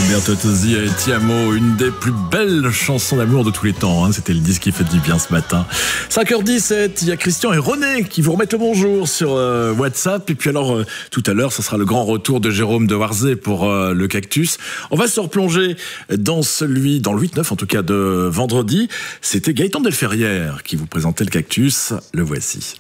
Roberto Tozzi et Ti Amo, une des plus belles chansons d'amour de tous les temps. C'était le disque qui fait du bien ce matin. 5h17, il y a Christian et René qui vous remettent le bonjour sur WhatsApp. Et puis alors, tout à l'heure, ça sera le grand retour de Jérôme de Warzé pour le Cactus. On va se replonger dans le 8-9 en tout cas de vendredi. C'était Gaëtan Delferrière qui vous présentait le Cactus. Le voici.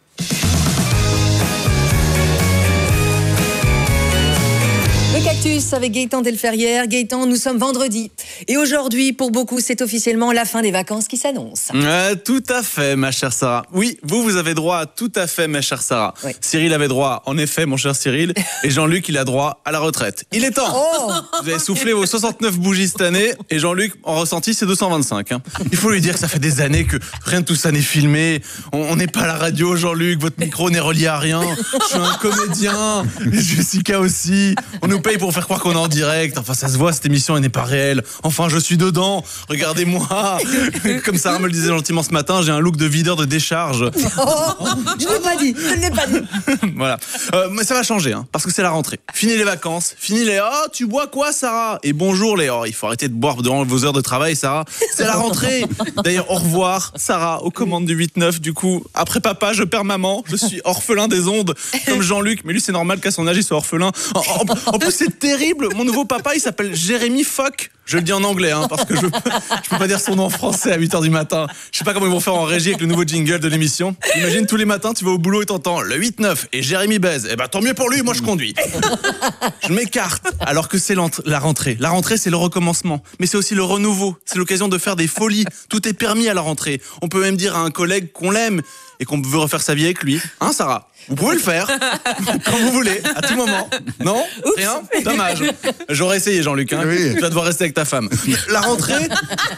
Cactus avec Gaëtan Delferrière. Gaëtan, nous sommes vendredi. Et aujourd'hui, pour beaucoup, c'est officiellement la fin des vacances qui s'annonce. Tout à fait, ma chère Sarah. Oui, vous avez droit à tout à fait, ma chère Sarah. Oui. Cyril avait droit, en effet, mon cher Cyril. Et Jean-Luc, il a droit à la retraite. Il est temps. Vous avez soufflé vos 69 bougies cette année. Et Jean-Luc, en ressenti, c'est 225. Il faut lui dire que ça fait des années que rien de tout ça n'est filmé. On n'est pas à la radio, Jean-Luc. Votre micro n'est relié à rien. Je suis un comédien. Jessica aussi. On nous paye pour faire croire qu'on est en direct. Enfin, ça se voit, cette émission, elle n'est pas réelle. Enfin, je suis dedans. Regardez-moi. Comme Sarah me le disait gentiment ce matin, j'ai un look de videur de décharge. Je ne l'ai pas dit. Je ne l'ai pas dit. Voilà. Mais ça va changer, parce que c'est la rentrée. Fini les vacances. Fini les « Oh, tu bois quoi, Sarah ?» Et bonjour les « Oh, il faut arrêter de boire durant vos heures de travail, Sarah. » C'est la rentrée. D'ailleurs, au revoir, Sarah, aux commandes du 8-9. Du coup, après papa, je perds maman. Je suis orphelin des ondes, comme Jean-Luc. Mais lui, c'est normal qu'à son âge, il soit orphelin. En plus, c'est terrible. Mon nouveau papa, il s'appelle Jérémy Fock. Je le dis en anglais, parce que je peux pas dire son nom en français à 8h du matin. Je sais pas comment ils vont faire en régie avec le nouveau jingle de l'émission. Imagine, tous les matins, tu vas au boulot et t'entends le 8-9 et Jérémy baise. Eh ben, tant mieux pour lui, moi je conduis. Je m'écarte, alors que c'est la rentrée. La rentrée, c'est le recommencement. Mais c'est aussi le renouveau. C'est l'occasion de faire des folies. Tout est permis à la rentrée. On peut même dire à un collègue qu'on l'aime et qu'on veut refaire sa vie avec lui. Sarah? Vous pouvez le faire, quand vous voulez, à tout moment. Non? Oups. Rien? Dommage. J'aurais essayé, Jean-Luc. Oui. Tu vas devoir rester avec ta femme. La rentrée,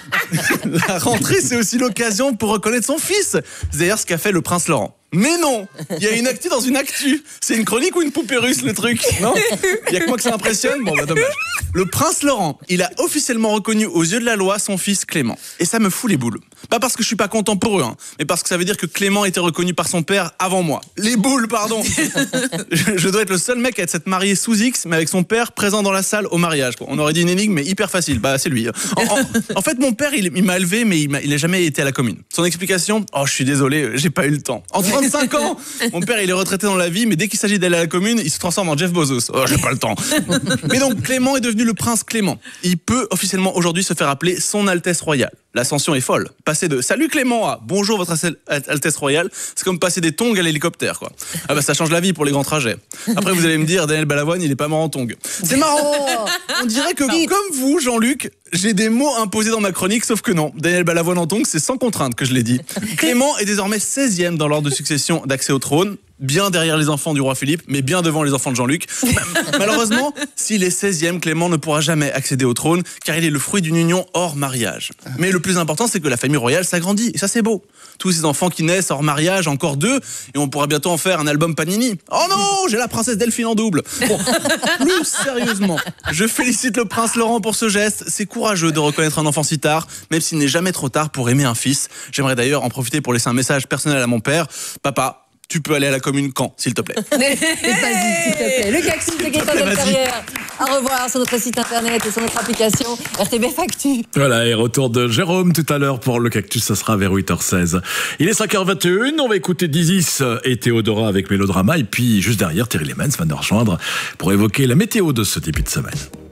c'est aussi l'occasion pour reconnaître son fils. C'est d'ailleurs ce qu'a fait le prince Laurent. Mais non, il y a une actu dans une actu. C'est une chronique ou une poupée russe, le truc? Non? Il y a que moi que ça impressionne? Bon, dommage. Le prince Laurent, il a officiellement reconnu aux yeux de la loi son fils Clément. Et ça me fout les boules. Pas parce que je suis pas content pour eux, mais parce que ça veut dire que Clément était reconnu par son père avant moi. Les boules, pardon. Je dois être le seul mec à être marié sous X, mais avec son père présent dans la salle au mariage. On aurait dit une énigme, mais hyper facile. C'est lui. En fait, mon père, il m'a élevé, mais il a jamais été à la commune. Son explication, je suis désolé, j'ai pas eu le temps. En 35 ans, mon père, il est retraité dans la vie, mais dès qu'il s'agit d'aller à la commune, il se transforme en Jeff Bezos. J'ai pas le temps. Mais donc, Clément est devenu le prince Clément. Il peut officiellement aujourd'hui se faire appeler son Altesse Royale. L'ascension est folle. Passer de « Salut Clément » à « Bonjour votre Altesse Royale », c'est comme passer des tongs à l'hélicoptère, quoi. Ça change la vie pour les grands trajets. Après, vous allez me dire, Daniel Balavoine, il est pas mort en tongs. C'est marrant. On dirait que, comme vous, Jean-Luc, j'ai des mots imposés dans ma chronique, sauf que non. Daniel Balavoine en tongs, c'est sans contrainte que je l'ai dit. Clément est désormais 16e dans l'ordre de succession d'accès au trône. Bien derrière les enfants du roi Philippe, mais bien devant les enfants de Jean-Luc. Malheureusement, s'il est 16e, Clément ne pourra jamais accéder au trône, car il est le fruit d'une union hors mariage. Mais le plus important, c'est que la famille royale s'agrandit, et ça c'est beau. Tous ces enfants qui naissent hors mariage, encore 2, et on pourra bientôt en faire un album Panini. Oh non, j'ai la princesse Delphine en double. Bon, plus sérieusement, je félicite le prince Laurent pour ce geste. C'est courageux de reconnaître un enfant si tard, même s'il n'est jamais trop tard pour aimer un fils. J'aimerais d'ailleurs en profiter pour laisser un message personnel à mon père. Papa, tu peux aller à la commune quand, s'il te plaît? Vas-y, s'il te plaît. Le Cactus de Gaëtan Delferrière. À revoir sur notre site internet et sur notre application RTBF Actu. Voilà, et retour de Jérôme tout à l'heure pour le Cactus, ça sera vers 8h16. Il est 5h21, on va écouter Dizis et Théodora avec Mélodrama, et puis juste derrière, Thierry Lemens va nous rejoindre pour évoquer la météo de ce début de semaine.